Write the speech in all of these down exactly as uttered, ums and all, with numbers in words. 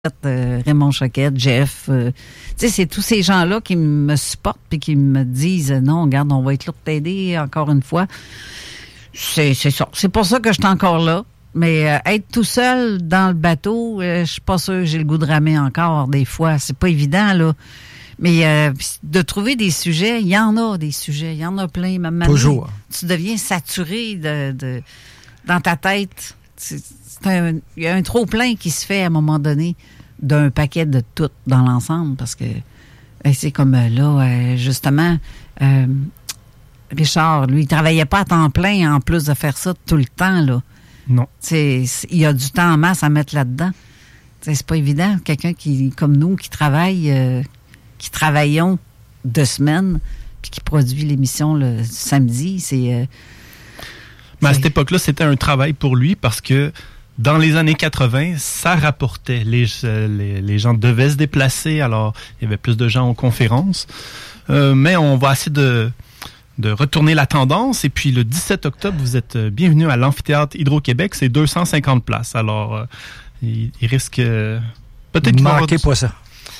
Euh, Raymond Choquette, Jeff, euh, tu sais, c'est tous ces gens-là qui me supportent et qui me disent « Non, regarde, on va être là pour t'aider encore une fois. » C'est, c'est ça. C'est pour ça que je suis encore là. Mais euh, être tout seul dans le bateau, euh, je suis pas sûre que j'ai le goût de ramer encore des fois. C'est pas évident, là. Mais euh, de trouver des sujets, il y en a des sujets, il y en a plein. Même Toujours. Tu deviens saturé de, de dans ta tête. C'est, il y a un trop-plein qui se fait à un moment donné d'un paquet de tout dans l'ensemble parce que ben, c'est comme là, euh, justement, euh, Richard, lui, il travaillait pas à temps plein en plus de faire ça tout le temps, là. Non. C'est, c'est, il y a du temps en masse à mettre là-dedans. C'est, c'est pas évident. Quelqu'un qui, comme nous, qui travaille, euh, qui travaillons deux semaines, puis qui produit l'émission le samedi, c'est... Euh, Mais à cette époque-là, c'était un travail pour lui parce que dans les années quatre-vingts, ça rapportait. Les, les, les gens devaient se déplacer, alors il y avait plus de gens aux conférences. Euh, mais on va essayer de, de retourner la tendance. Et puis le dix-sept octobre, vous êtes bienvenus à l'Amphithéâtre Hydro-Québec. C'est deux cent cinquante places. Alors, euh, il, il risque euh, peut-être... Ne manquez pas ça.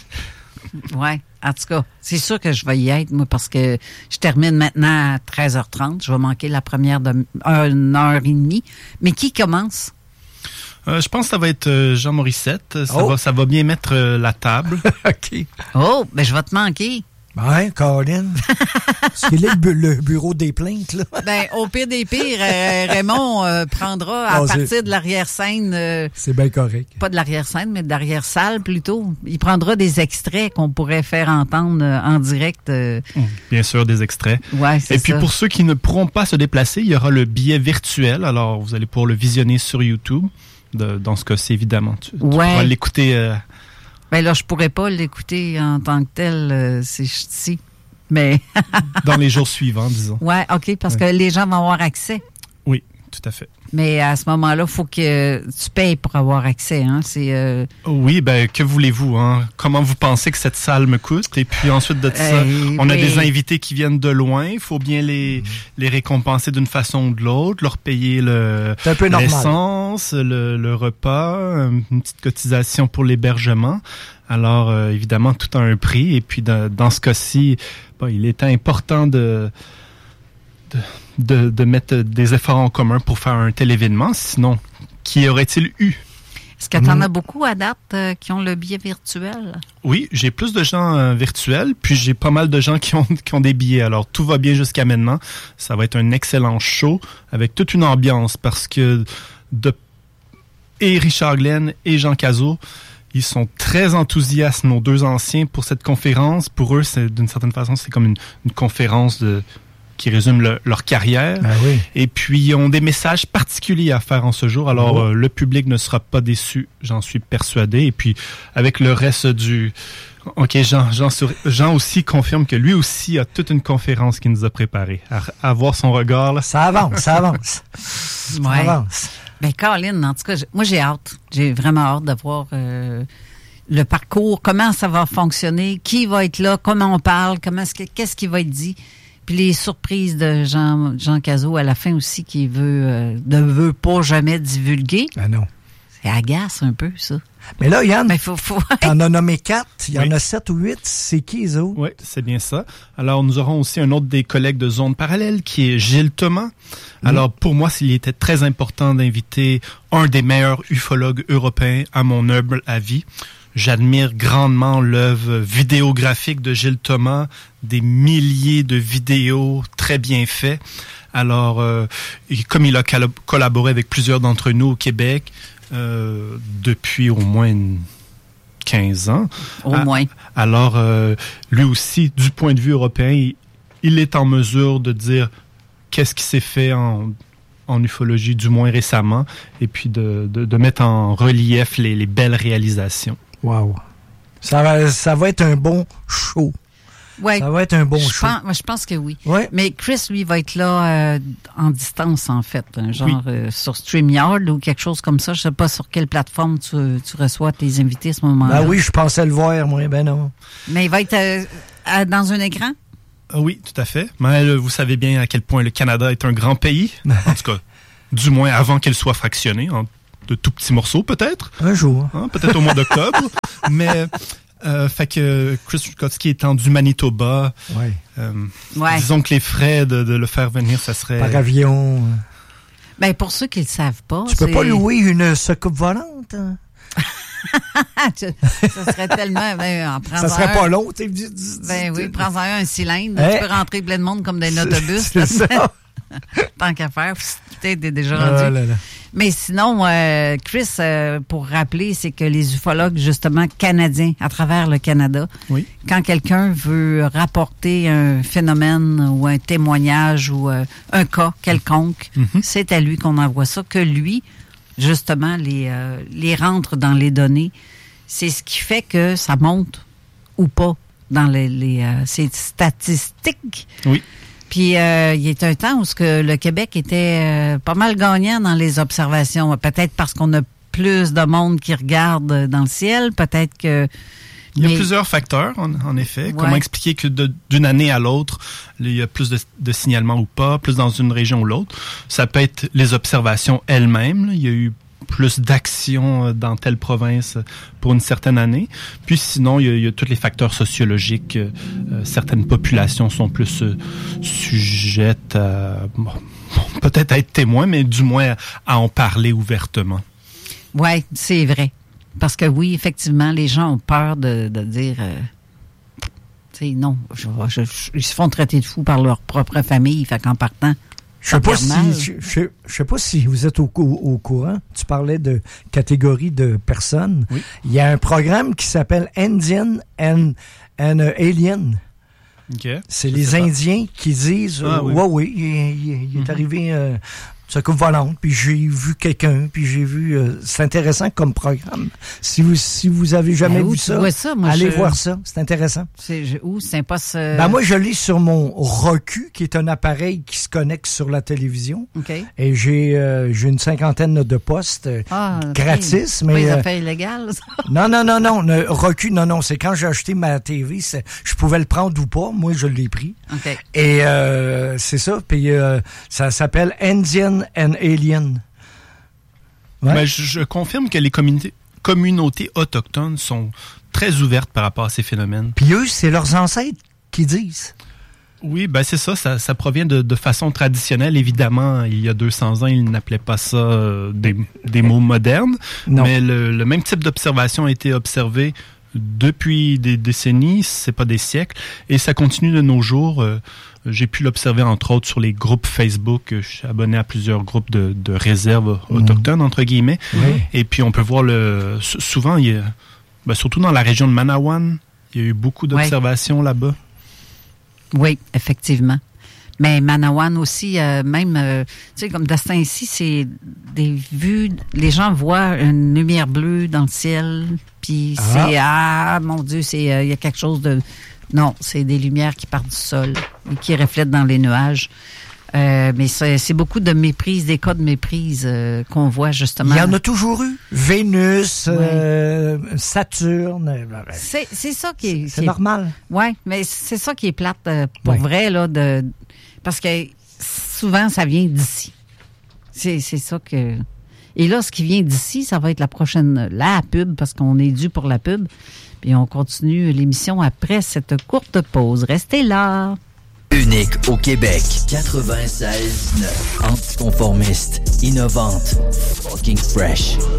Oui, en tout cas, c'est sûr que je vais y être, moi, parce que je termine maintenant à treize heures trente. Je vais manquer la première de une heure et demie. Mais qui commence? Euh, je pense que ça va être euh, Jean Morissette. Ça, oh. va, ça va bien mettre euh, la table. OK. Oh, ben je vais te manquer. Ouais, Colin. C'est là le, bu- le bureau des plaintes, là. Ben, au pire des pires, euh, Raymond euh, prendra à non, partir c'est... de l'arrière-scène... Euh, c'est bien correct. Pas de l'arrière-scène, mais de l'arrière-salle plutôt. Il prendra des extraits qu'on pourrait faire entendre euh, en direct. Euh... Bien sûr, des extraits. Ouais, c'est Et puis ça. pour ceux qui ne pourront pas se déplacer, il y aura le billet virtuel. Alors, vous allez pouvoir le visionner sur YouTube. De, dans ce cas-ci, évidemment. Tu, tu ouais. pourras l'écouter... Euh... Ben là, je pourrais pas l'écouter en tant que tel, euh, c'est si. Mais. dans les jours suivants, disons. Ouais, OK, parce ouais. que les gens vont avoir accès. Oui, tout à fait. Mais à ce moment-là, il faut que tu payes pour avoir accès. Hein? C'est, euh... Oui, ben que voulez-vous? Hein? Comment vous pensez que cette salle me coûte? Et puis ensuite de ça, hey, on a mais... des invités qui viennent de loin. Il faut bien les, mmh. les récompenser d'une façon ou de l'autre, leur payer le, c'est un peu l'essence, le, le repas, une petite cotisation pour l'hébergement. Alors, euh, évidemment, tout a un prix. Et puis, dans, dans ce cas-ci, bon, il est important de... de De, de mettre des efforts en commun pour faire un tel événement. Sinon, qui aurait-il eu? Est-ce que tu en mmh. as beaucoup à date euh, qui ont le billet virtuel? Oui, j'ai plus de gens euh, virtuels, puis j'ai pas mal de gens qui ont, qui ont des billets. Alors, tout va bien jusqu'à maintenant. Ça va être un excellent show avec toute une ambiance parce que de, et Richard Glenn et Jean Cazot, ils sont très enthousiastes, nos deux anciens, pour cette conférence. Pour eux, c'est d'une certaine façon, c'est comme une, une conférence de... qui résument le, leur carrière. Ah oui. Et puis, ils ont des messages particuliers à faire en ce jour. Alors, oh. euh, le public ne sera pas déçu, j'en suis persuadé. Et puis, avec le reste du... OK, Jean, Jean, Jean aussi confirme que lui aussi a toute une conférence qu'il nous a préparée. À, à voir son regard, là. Ça avance, ça avance. Ouais. Ça avance. Ben, Colin, en tout cas, moi, j'ai hâte. J'ai vraiment hâte de voir... Euh... le parcours, comment ça va fonctionner, qui va être là, comment on parle, comment est-ce que, qu'est-ce qui va être dit. Puis les surprises de Jean, Jean Cazot à la fin aussi, qui veut euh, ne veut pas jamais divulguer. Ah non. C'est agace un peu, ça. Mais là, Yann, Mais faut, faut... t'en as nommé quatre, il y oui. en a sept ou huit. C'est qui, les autres? Oui, c'est bien ça. Alors, nous aurons aussi un autre des collègues de Zone Parallèle, qui est Gilles Thomas. Mmh. Alors, pour moi, il était très important d'inviter un des meilleurs ufologues européens, à mon humble avis. J'admire grandement l'œuvre vidéographique de Gilles Thomas, des milliers de vidéos très bien faites. Alors, euh, comme il a collaboré avec plusieurs d'entre nous au Québec euh, depuis au moins une quinze ans. Au à, moins. Alors, euh, lui aussi, du point de vue européen, il, il est en mesure de dire qu'est-ce qui s'est fait en... en ufologie, du moins récemment, et puis de, de, de mettre en relief les, les belles réalisations. Wow. Ça va, ça va être un bon show. Ouais. Ça va être un bon je show. Pense, je pense que oui. Ouais. Mais Chris, lui, va être là euh, en distance, en fait. Un genre oui. euh, sur StreamYard ou quelque chose comme ça. Je sais pas sur quelle plateforme tu, tu reçois tes invités à ce moment-là. Ben oui, je pensais le voir, moi. Ben non. Mais il va être euh, à, dans un écran? Oui, tout à fait. Mais euh, vous savez bien à quel point le Canada est un grand pays. En tout cas, du moins avant qu'il soit fractionné. En, de tout petits morceaux, peut-être. Un jour. Hein, peut-être au mois d'octobre. Mais, euh, fait que Chris Rutkowski étant du Manitoba, ouais. Euh, ouais. disons que les frais de, de le faire venir, ça serait... Par avion. Ben, pour ceux qui ne le savent pas... Tu c'est... peux pas louer une soucoupe volante, hein? Ça serait tellement... Ben, en ça serait un, pas long. T'sais. Ben oui, prends-en un, un cylindre. Hey. Tu peux rentrer plein de monde comme dans un autobus. C'est ça. Tant qu'à faire, t'es déjà oh rendu. là là. Mais sinon, euh, Chris, euh, pour rappeler, c'est que les ufologues, justement, canadiens, à travers le Canada, oui. quand quelqu'un veut rapporter un phénomène ou un témoignage ou euh, un cas quelconque, mm-hmm. c'est à lui qu'on envoie ça, que lui, justement, les, euh, les rentre dans les données. C'est ce qui fait que ça monte ou pas dans les, les euh, ces statistiques. Oui. Puis, euh, il y a un temps où ce que le Québec était euh, pas mal gagnant dans les observations. Peut-être parce qu'on a plus de monde qui regarde dans le ciel. Peut-être que... Il y a mais... plusieurs facteurs, en, en effet. Ouais. Comment expliquer que de, d'une année à l'autre, il y a plus de, de signalements ou pas, plus dans une région ou l'autre. Ça peut être les observations elles-mêmes. Là. Il y a eu plus d'actions dans telle province pour une certaine année. Puis sinon, il y a, il y a tous les facteurs sociologiques. Euh, certaines populations sont plus euh, sujettes à, bon, peut-être à être témoins, mais du moins à en parler ouvertement. Oui, c'est vrai. Parce que oui, effectivement, les gens ont peur de, de dire... Euh, tu sais, non, je, je, je, ils se font traiter de fous par leur propre famille, fait qu'en partant... Je sais pas si je, je, je sais pas si vous êtes au, au, au courant. Tu parlais de catégorie de personnes. Oui. Il y a un programme qui s'appelle Indian and, and Alien. Okay. C'est je les Indiens pas. Qui disent ah, euh, oui. ouais oui, il, il, il est mm-hmm. arrivé euh, soucoupe volante, puis j'ai vu quelqu'un, puis j'ai vu euh, c'est intéressant comme programme. Si vous si vous avez jamais ben, vu ça, ça moi, allez je... voir ça, c'est intéressant. C'est je, où c'est pas ce... Ben moi je lis sur mon Roku qui est un appareil qui se connecte sur la télévision. Okay. Et j'ai euh, j'ai une cinquantaine de postes euh, ah, gratis, okay. mais pas les euh, affaires illégales. Ça. Non non non non, le Roku non non, c'est quand j'ai acheté ma T V, c'est, je pouvais le prendre ou pas, moi je l'ai pris. Okay. Et euh, c'est ça, puis euh, ça s'appelle Indian and Alien. Ouais. Mais je, je confirme que les communautés, communautés autochtones sont très ouvertes par rapport à ces phénomènes. Puis eux, c'est leurs ancêtres qui disent. Oui, ben c'est ça, ça, ça provient de, de façon traditionnelle. Évidemment, il y a deux cents ans, ils n'appelaient pas ça euh, des, des mots modernes. Non. Mais le, le même type d'observation a été observé depuis des décennies, c'est pas des siècles, et ça continue de nos jours. Euh, j'ai pu l'observer entre autres sur les groupes Facebook. Je suis abonné à plusieurs groupes de, de réserves autochtones mmh. entre guillemets. Oui. Et puis on peut voir le souvent, il y a, ben, surtout dans la région de Manawan, il y a eu beaucoup d'observations oui. là-bas. Oui, effectivement. Mais Manawan aussi, euh, même, euh, tu sais, comme d'instant ici, c'est des vues, les gens voient une lumière bleue dans le ciel, puis ah. c'est, ah, mon Dieu, c'est, il euh, y a quelque chose de, non, c'est des lumières qui partent du sol et qui reflètent dans les nuages. Euh, mais c'est, c'est beaucoup de méprise, des cas de méprise euh, qu'on voit justement. Il y en a toujours eu. Vénus, oui. euh, Saturne. C'est, c'est ça qui est... C'est, c'est qui normal. Oui, mais c'est ça qui est plate euh, pour oui. vrai, là, de... Parce que souvent, ça vient d'ici. C'est, c'est ça que... Et là, ce qui vient d'ici, ça va être la prochaine... La pub, parce qu'on est dû pour la pub. Puis on continue l'émission après cette courte pause. Restez là. Unique au Québec. quatre-vingt-seize neuf. Anticonformiste. Innovante. Fucking fresh.